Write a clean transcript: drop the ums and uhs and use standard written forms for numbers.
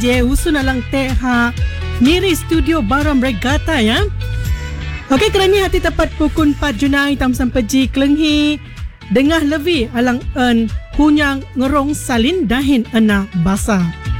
je usun alang teh ha miri studio Baram Regatta ya. Okey, kerana hati tepat pukul 4 Junai tam sampai ji kelenghi dengah lebih alang en hunyang ngerong salin dahin ena basa.